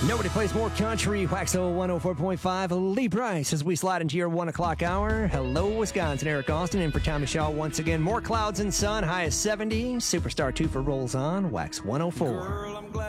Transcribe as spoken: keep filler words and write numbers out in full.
Nobody plays more country. Waxo one oh four point five. Lee Brice as we slide into your one o'clock hour. Hello, Wisconsin. Eric Austin in for Tommy Shaw once again. More clouds and sun. High as seventy. Superstar two for rolls on. Wax one oh four. Girl, I'm glad